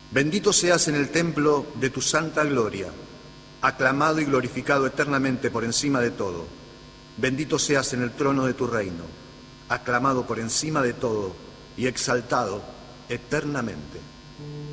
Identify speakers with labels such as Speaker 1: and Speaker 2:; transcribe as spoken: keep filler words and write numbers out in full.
Speaker 1: Bendito seas en el templo de tu santa gloria, aclamado y glorificado eternamente por encima de todo. Bendito seas en el trono de tu reino, aclamado por encima de todo y exaltado eternamente.